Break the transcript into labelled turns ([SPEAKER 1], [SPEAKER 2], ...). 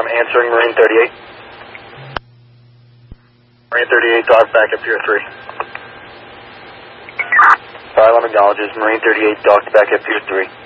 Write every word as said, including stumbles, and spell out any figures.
[SPEAKER 1] I'm answering Marine thirty-eight. Marine thirty-eight, dock back at Pier three. Asylum acknowledges Marine thirty-eight, docked back at Pier three.